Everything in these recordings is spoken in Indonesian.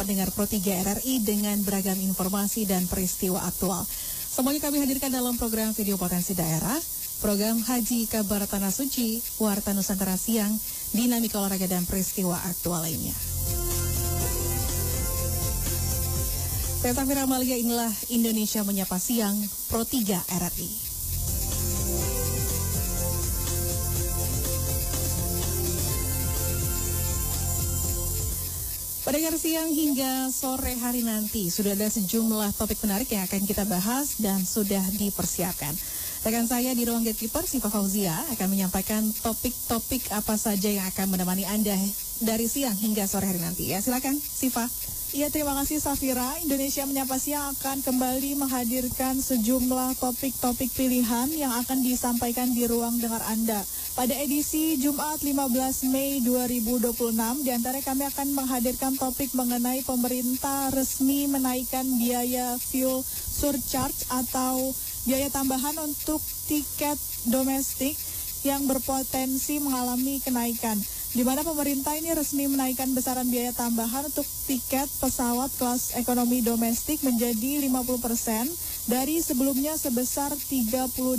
pendengar Pro 3 RRI dengan beragam informasi dan peristiwa aktual. Semuanya kami hadirkan dalam program Video Potensi Daerah, program Haji Kabar Tanah Suci, Warta Nusantara Siang, dinamika olahraga dan peristiwa aktual lainnya. Saya Safira Amalia, inilah Indonesia Menyapa Siang, Pro 3 RRI. Pendengar siang hingga sore hari nanti sudah ada sejumlah topik menarik yang akan kita bahas dan sudah dipersiapkan. Rekan saya di ruang gatekeeper, Siva Fauzia, akan menyampaikan topik-topik apa saja yang akan menemani Anda dari siang hingga sore hari nanti. Ya, silakan, Siva. Ya, terima kasih Safira. Indonesia Menyapa Siang akan kembali menghadirkan sejumlah topik-topik pilihan yang akan disampaikan di ruang dengar Anda. Pada edisi Jumat 15 Mei 2026, diantara kami akan menghadirkan topik mengenai pemerintah resmi menaikkan biaya fuel surcharge atau biaya tambahan untuk tiket domestik yang berpotensi mengalami kenaikan. Di mana pemerintah ini resmi menaikkan besaran biaya tambahan untuk tiket pesawat kelas ekonomi domestik menjadi 50% dari sebelumnya sebesar 38%.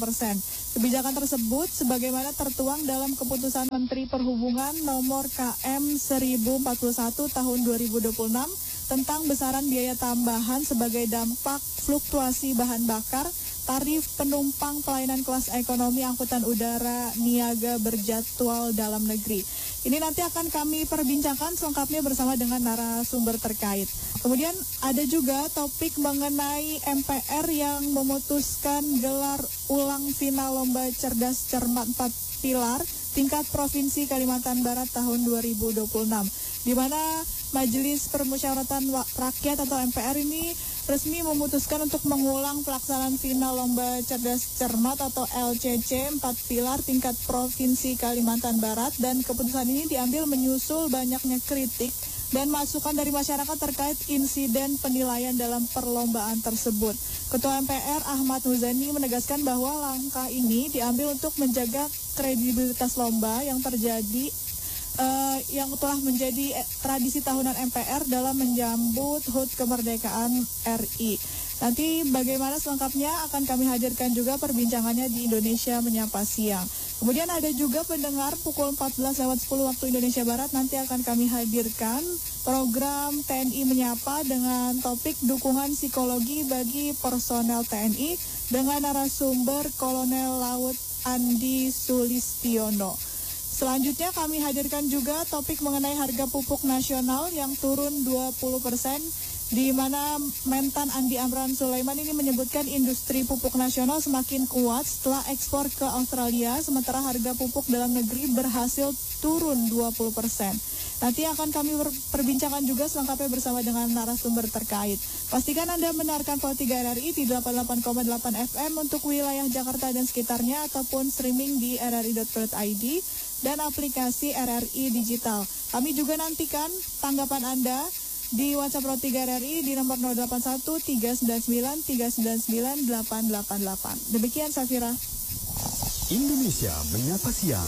Kebijakan tersebut sebagaimana tertuang dalam keputusan Menteri Perhubungan nomor KM 1041 tahun 2026 tentang besaran biaya tambahan sebagai dampak fluktuasi bahan bakar, tarif penumpang pelayanan kelas ekonomi angkutan udara niaga berjadwal dalam negeri. Ini nanti akan kami perbincangkan selengkapnya bersama dengan narasumber terkait. Kemudian ada juga topik mengenai MPR yang memutuskan gelar ulang final Lomba Cerdas Cermat 4 Pilar tingkat Provinsi Kalimantan Barat tahun 2026. Di mana Majelis Permusyawaratan Rakyat atau MPR ini resmi memutuskan untuk mengulang pelaksanaan final Lomba Cerdas Cermat atau LCC 4 Pilar tingkat Provinsi Kalimantan Barat, dan keputusan ini diambil menyusul banyaknya kritik dan masukan dari masyarakat terkait insiden penilaian dalam perlombaan tersebut. Ketua MPR Ahmad Muzani menegaskan bahwa langkah ini diambil untuk menjaga kredibilitas lomba yang telah menjadi tradisi tahunan MPR dalam menjambut HUT kemerdekaan RI. Nanti bagaimana selengkapnya akan kami hadirkan juga perbincangannya di Indonesia Menyapa Siang. Kemudian ada juga pendengar pukul 14.10 waktu Indonesia Barat nanti akan kami hadirkan program TNI Menyapa dengan topik dukungan psikologi bagi personel TNI dengan narasumber Kolonel Laut Andi Sulistiono. Selanjutnya kami hadirkan juga topik mengenai harga pupuk nasional yang turun 20%, di mana Mentan Andi Amran Sulaiman ini menyebutkan industri pupuk nasional semakin kuat setelah ekspor ke Australia, sementara harga pupuk dalam negeri berhasil turun 20%. Nanti akan kami perbincangan juga selengkapnya bersama dengan narasumber terkait. Pastikan Anda mendengarkan Pro 3 RRI di 88,8 FM untuk wilayah Jakarta dan sekitarnya ataupun streaming di rri.co.id dan aplikasi RRI Digital. Kami juga nantikan tanggapan Anda di WhatsApp Pro 3 RRI di nomor 081 399 399 888. Demikian Safira. Indonesia Menyapa Siang.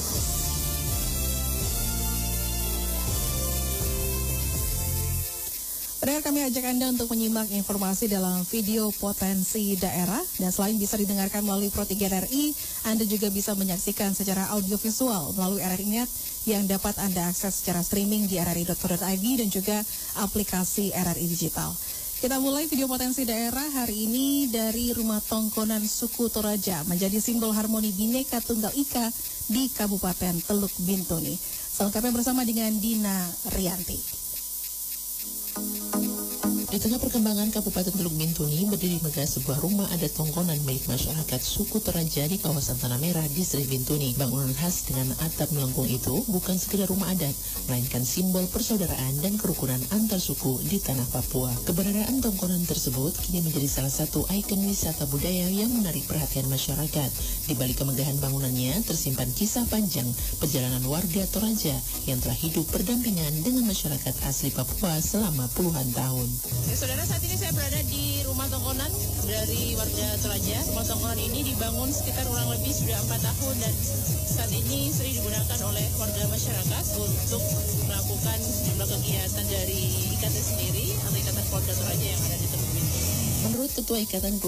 Pendengar, kami ajak Anda untuk menyimak informasi dalam Video Potensi Daerah, dan selain bisa didengarkan melalui Pro 3 RRI, Anda juga bisa menyaksikan secara audiovisual melalui RRI Net yang dapat Anda akses secara streaming di rri.co.id dan juga aplikasi RRI Digital. Kita mulai Video Potensi Daerah hari ini dari Rumah Tongkonan Suku Toraja, menjadi simbol harmoni Bhinneka Tunggal Ika di Kabupaten Teluk Bintuni. Selengkapnya bersama dengan Dina Rianti. Di tengah perkembangan Kabupaten Teluk Bintuni, berdiri megah sebuah rumah adat tongkonan milik masyarakat suku Toraja di kawasan Tanah Merah, Distrik Bintuni. Bangunan khas dengan atap melengkung itu bukan sekedar rumah adat, melainkan simbol persaudaraan dan kerukunan antar suku di tanah Papua. Keberadaan tongkonan tersebut kini menjadi salah satu ikon wisata budaya yang menarik perhatian masyarakat. Di balik kemegahan bangunannya tersimpan kisah panjang perjalanan warga Toraja yang telah hidup berdampingan dengan masyarakat asli Papua selama puluhan tahun. Saudara, saat ini saya berada di rumah tongkonan dari warga Toraja. Rumah tongkonan ini dibangun sekitar kurang lebih sudah 4 tahun dan saat ini sering digunakan oleh warga masyarakat untuk melakukan sejumlah kegiatan dari ikatan sendiri atau Ikatan Keluarga Toraja yang ada di Teluk Bintuni. Menurut Ketua Ikatan